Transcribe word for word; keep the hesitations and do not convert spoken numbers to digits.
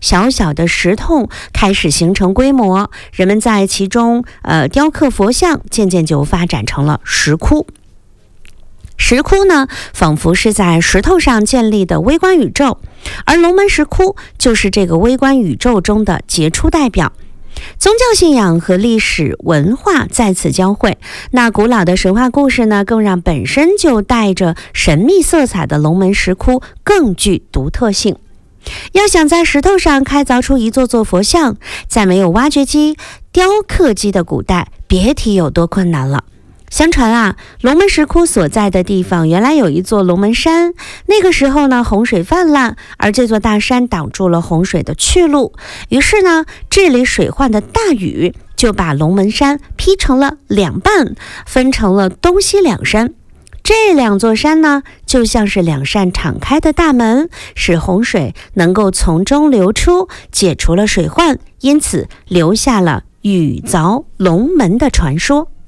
小小的石洞开始形成规模，人们在其中呃雕刻佛像，渐渐就发展成了石窟。石窟呢，仿佛是在石头上建立的微观宇宙，而龙门石窟就是这个微观宇宙中的杰出代表。宗教信仰和历史文化在此交汇，那古老的神话故事呢，更让本身就带着神秘色彩的龙门石窟更具独特性。要想在石头上开凿出一座座佛像，在没有挖掘机、雕刻机的古代，别提有多困难了。相传啊，龙门石窟所在的地方原来有一座龙门山，那个时候呢，洪水泛滥，而这座大山挡住了洪水的去路，于是呢，治理水患的大禹就把龙门山劈成了两半，分成了东西两山。这两座山呢，就像是两扇敞开的大门，使洪水能够从中流出，解除了水患，因此留下了禹凿龙门的传说。